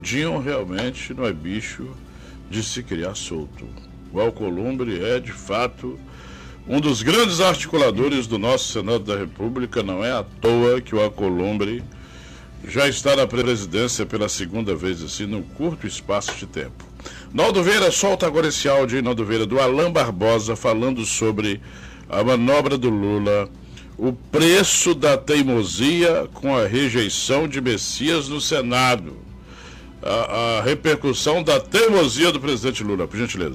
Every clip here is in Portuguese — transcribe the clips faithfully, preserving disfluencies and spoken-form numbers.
Dinho realmente não é bicho de se criar solto. O Alcolumbre é, de fato, um dos grandes articuladores do nosso Senado da República. Não é à toa que o Alcolumbre já está na presidência pela segunda vez, assim, num curto espaço de tempo. Naldo Vieira, solta agora esse áudio aí, Naldo Vieira, do Alain Barbosa, falando sobre a manobra do Lula, o preço da teimosia com a rejeição de Messias no Senado. A, a repercussão da teimosia do presidente Lula, por gentileza.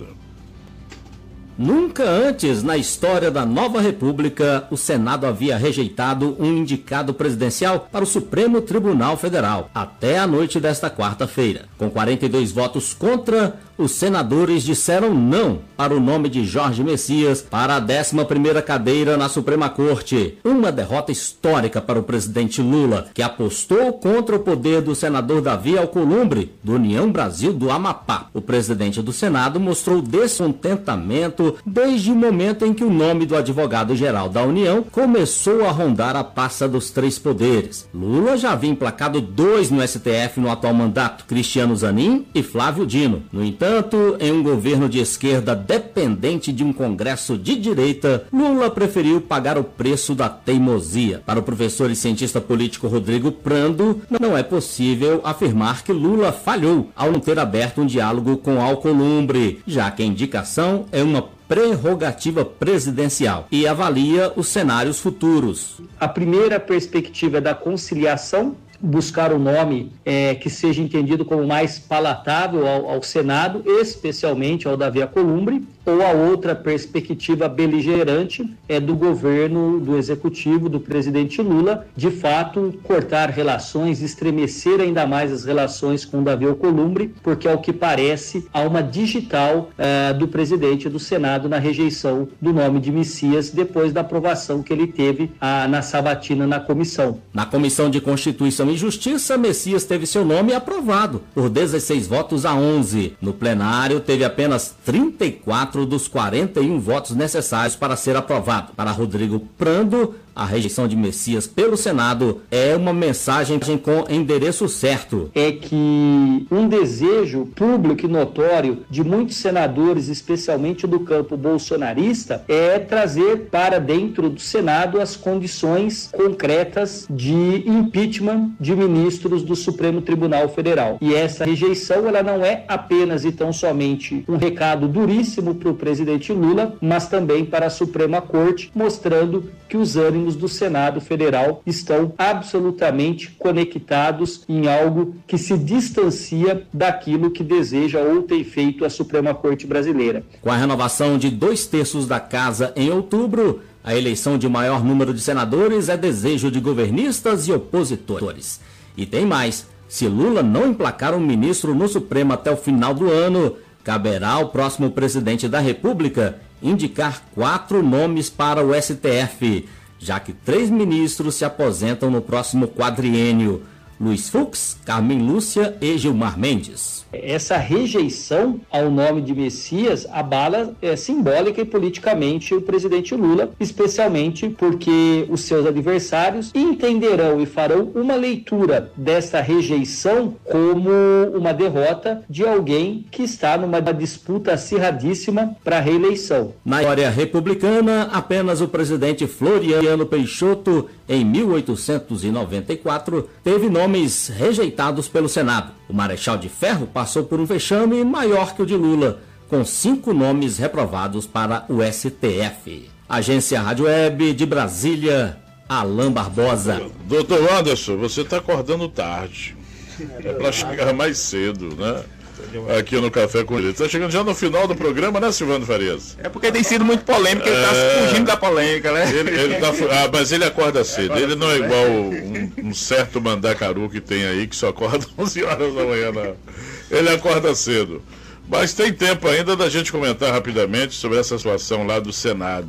Nunca antes na história da nova república o Senado havia rejeitado um indicado presidencial para o Supremo Tribunal Federal, até a noite desta quarta-feira. Com quarenta e dois votos contra, os senadores disseram não para o nome de Jorge Messias para a décima primeira cadeira na Suprema Corte. Uma derrota histórica para o presidente Lula, que apostou contra o poder do senador Davi Alcolumbre, do União Brasil do Amapá. O presidente do Senado mostrou descontentamento desde o momento em que o nome do advogado-geral da União começou a rondar a pasta dos três poderes. Lula já havia emplacado dois no S T F no atual mandato, Cristiano Zanin e Flávio Dino. No entanto, em um governo de esquerda dependente de um Congresso de direita, Lula preferiu pagar o preço da teimosia. Para o professor e cientista político Rodrigo Prando, não é possível afirmar que Lula falhou ao não ter aberto um diálogo com Alcolumbre, já que a indicação é uma prerrogativa presidencial e avalia os cenários futuros. A primeira perspectiva é da conciliação, buscar um nome é, que seja entendido como mais palatável ao, ao Senado, especialmente ao Davi Alcolumbre, ou a outra perspectiva beligerante é do governo, do executivo, do presidente Lula, de fato cortar relações, estremecer ainda mais as relações com o Davi Alcolumbre, porque ao que parece há uma digital uh, do presidente do Senado na rejeição do nome de Messias depois da aprovação que ele teve uh, na sabatina na comissão. Na Comissão de Constituição e Justiça, Messias teve seu nome aprovado por dezesseis votos a onze. No plenário, teve apenas trinta e quatro dos quarenta e um votos necessários para ser aprovado. Para Rodrigo Prando, a rejeição de Messias pelo Senado é uma mensagem com endereço certo. É que um desejo público e notório de muitos senadores, especialmente do campo bolsonarista, é trazer para dentro do Senado as condições concretas de impeachment de ministros do Supremo Tribunal Federal. E essa rejeição, ela não é apenas e tão somente um recado duríssimo para o presidente Lula, mas também para a Suprema Corte, mostrando que os ânimos do Senado Federal estão absolutamente conectados em algo que se distancia daquilo que deseja ou tem feito a Suprema Corte brasileira. Com a renovação de dois terços da casa em outubro, a eleição de maior número de senadores é desejo de governistas e opositores. E tem mais, se Lula não emplacar um ministro no Supremo até o final do ano, caberá ao próximo presidente da República indicar quatro nomes para o S T F, já que três ministros se aposentam no próximo quadriênio: Luiz Fux, Carmen Lúcia e Gilmar Mendes. Essa rejeição ao nome de Messias abala é, simbólica e politicamente o presidente Lula, especialmente porque os seus adversários entenderão e farão uma leitura dessa rejeição como uma derrota de alguém que está numa disputa acirradíssima para a reeleição. Na história republicana, apenas o presidente Floriano Peixoto, em mil oitocentos e noventa e quatro, teve nomes rejeitados pelo Senado. O Marechal de Ferro passou por um vexame maior que o de Lula, com cinco nomes reprovados para o S T F. Agência Rádio Web de Brasília, Alain Barbosa. Doutor Anderson, você está acordando tarde. É para chegar mais cedo, né? Aqui no Café com Direito. Está chegando já no final do programa, né, Silvano Farias? É porque tem sido muito polêmico, ele está é... fugindo da polêmica, né? Ele, ele tá... ah, mas ele acorda cedo. Ele não é igual um, um certo mandacaru que tem aí, que só acorda onze horas da manhã, não. Ele acorda cedo. Mas tem tempo ainda da gente comentar rapidamente sobre essa situação lá do Senado.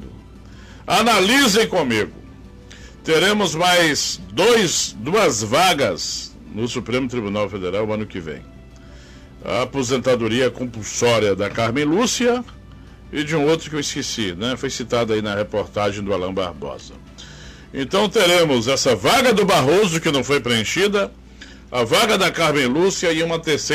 Analisem comigo. Teremos mais dois, duas vagas no Supremo Tribunal Federal ano que vem. A aposentadoria compulsória da Carmen Lúcia e de um outro que eu esqueci, né? Foi citado aí na reportagem do Alain Barbosa. Então teremos essa vaga do Barroso que não foi preenchida, a vaga da Carmen Lúcia e uma terceira